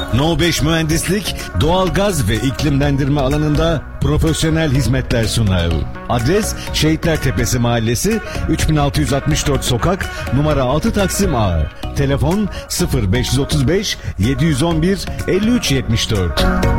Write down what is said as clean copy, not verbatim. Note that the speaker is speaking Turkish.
No 5 Mühendislik, doğalgaz ve iklimlendirme alanında profesyonel hizmetler sunar. Adres Şehitler Tepesi Mahallesi, 3664 Sokak, numara 6 Taksim A. Telefon 0535 711 5374.